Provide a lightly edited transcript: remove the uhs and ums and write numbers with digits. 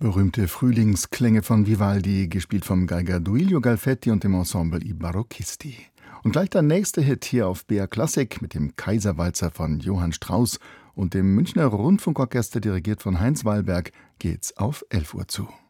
Berühmte Frühlingsklänge von Vivaldi, gespielt vom Geiger Duilio Galfetti und dem Ensemble I Barocchisti. Und gleich der nächste Hit hier auf BR Klassik mit dem Kaiserwalzer von Johann Strauss und dem Münchner Rundfunkorchester, dirigiert von Heinz Wallberg, geht's auf 11 Uhr zu.